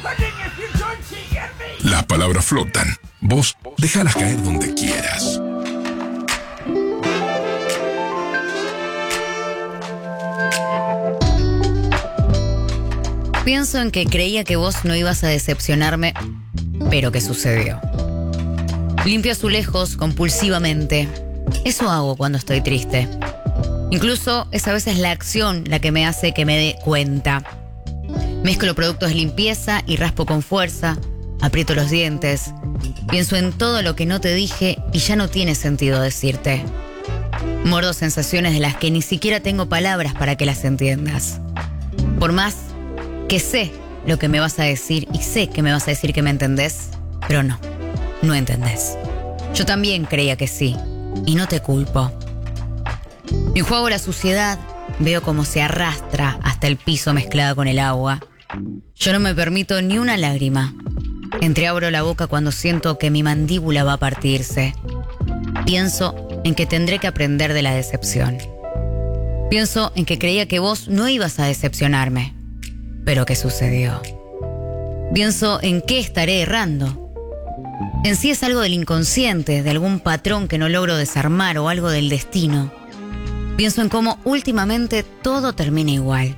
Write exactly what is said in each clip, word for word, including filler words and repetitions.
Las palabras flotan. Vos déjalas caer donde quieras. Pienso en que creía que vos no ibas a decepcionarme, pero que sucedió. Limpio azulejos compulsivamente. Eso hago cuando estoy triste. Incluso es a veces la acción la que me hace que me dé cuenta. Mezclo productos de limpieza y raspo con fuerza. Aprieto los dientes. Pienso en todo lo que no te dije y ya no tiene sentido decirte. Muerdo sensaciones de las que ni siquiera tengo palabras para que las entiendas. Por más que sé lo que me vas a decir y sé que me vas a decir que me entendés, pero no, no entendés. Yo también creía que sí, y no te culpo. Enjuago la suciedad, veo cómo se arrastra hasta el piso mezclada con el agua. Yo no me permito ni una lágrima. Entreabro la boca cuando siento que mi mandíbula va a partirse. Pienso en que tendré que aprender de la decepción. Pienso en que creía que vos no ibas a decepcionarme. Pero ¿qué sucedió? Pienso en qué estaré errando. En sí es algo del inconsciente, de algún patrón que no logro desarmar o algo del destino. Pienso en cómo últimamente todo termina igual.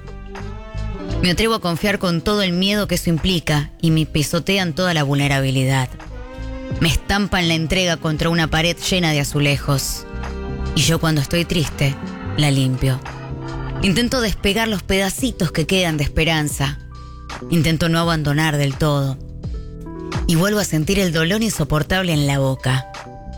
Me atrevo a confiar con todo el miedo que eso implica y me pisotean toda la vulnerabilidad. Me estampan la entrega contra una pared llena de azulejos. Y yo cuando estoy triste, la limpio. Intento despegar los pedacitos que quedan de esperanza. Intento no abandonar del todo. Y vuelvo a sentir el dolor insoportable en la boca.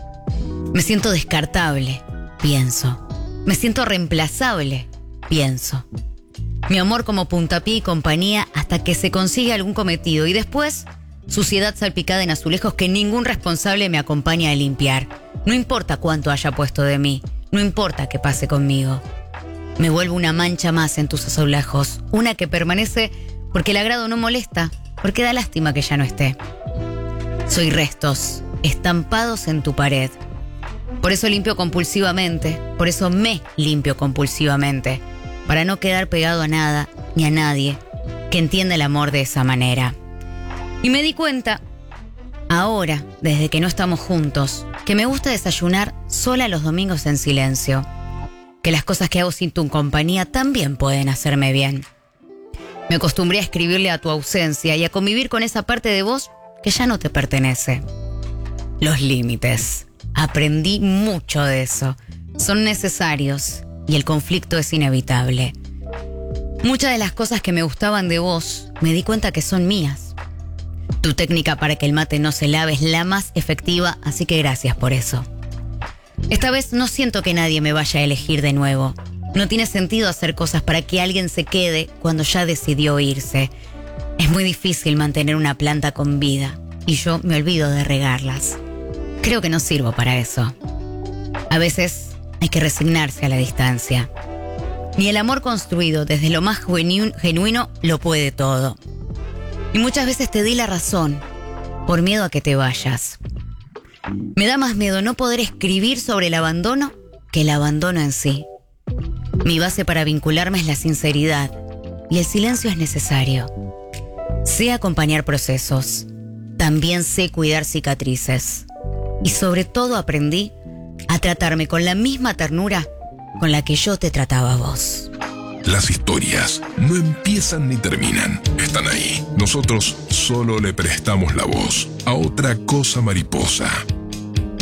Me siento descartable, pienso. Me siento reemplazable, pienso. Mi amor como puntapié y compañía hasta que se consigue algún cometido. Y después, suciedad salpicada en azulejos que ningún responsable me acompaña a limpiar. No importa cuánto haya puesto de mí. No importa qué pase conmigo. Me vuelvo una mancha más en tus azulejos, una que permanece porque el agrado no molesta, porque da lástima que ya no esté. Soy restos, estampados en tu pared. Por eso limpio compulsivamente, por eso me limpio compulsivamente, para no quedar pegado a nada ni a nadie que entienda el amor de esa manera. Y me di cuenta, ahora, desde que no estamos juntos, que me gusta desayunar sola los domingos en silencio. Que las cosas que hago sin tu compañía también pueden hacerme bien. Me acostumbré a escribirle a tu ausencia y a convivir con esa parte de vos que ya no te pertenece. Los límites. Aprendí mucho de eso. Son necesarios y el conflicto es inevitable. Muchas de las cosas que me gustaban de vos, me di cuenta que son mías. Tu técnica para que el mate no se lave es la más efectiva, así que gracias por eso. Esta vez no siento que nadie me vaya a elegir de nuevo. No tiene sentido hacer cosas para que alguien se quede cuando ya decidió irse. Es muy difícil mantener una planta con vida y yo me olvido de regarlas. Creo que no sirvo para eso. A veces hay que resignarse a la distancia. Ni el amor construido desde lo más genu- genuino lo puede todo. Y muchas veces te di la razón por miedo a que te vayas. Me da más miedo no poder escribir sobre el abandono que el abandono en sí. Mi base para vincularme es la sinceridad y el silencio es necesario. Sé acompañar procesos, también sé cuidar cicatrices y sobre todo aprendí a tratarme con la misma ternura con la que yo te trataba a vos. Las historias no empiezan ni terminan, están ahí. Nosotros solo le prestamos la voz a otra cosa mariposa.